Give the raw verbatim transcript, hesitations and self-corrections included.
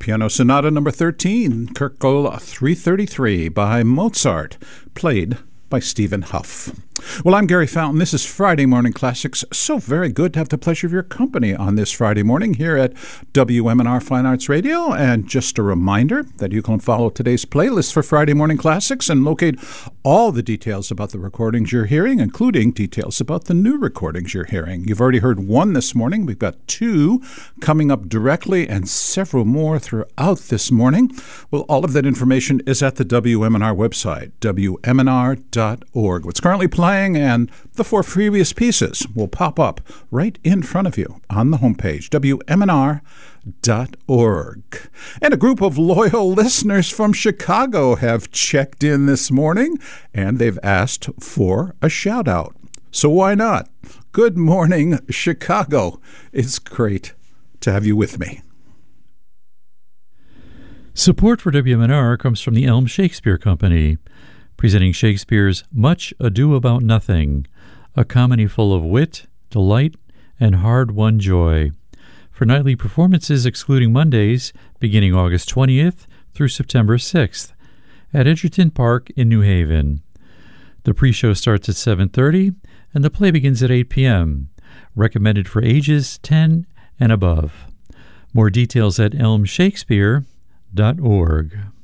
Piano Sonata number thirteen, Kerkel three thirty-three by Mozart, played by Stephen Huff. Well, I'm Gary Fountain. This is Friday Morning Classics. So very good to have the pleasure of your company on this Friday morning here at W M N R Fine Arts Radio. And just a reminder that you can follow today's playlist for Friday Morning Classics and locate all the details about the recordings you're hearing, including details about the new recordings you're hearing. You've already heard one this morning. We've got two coming up directly and several more throughout this morning. Well, all of that information is at the W M N R website, W M N R dot org. What's currently playing and the four previous pieces will pop up right in front of you on the homepage, W M N R dot org. And a group of loyal listeners from Chicago have checked in this morning, and they've asked for a shout-out. So why not? Good morning, Chicago. It's great to have you with me. Support for W M N R comes from the Elm Shakespeare Company, presenting Shakespeare's Much Ado About Nothing, a comedy full of wit, delight, and hard-won joy. For nightly performances excluding Mondays, beginning August twentieth through September sixth, at Edgerton Park in New Haven. The pre-show starts at seven thirty, and the play begins at eight p.m., recommended for ages ten and above. More details at elm shakespeare dot org.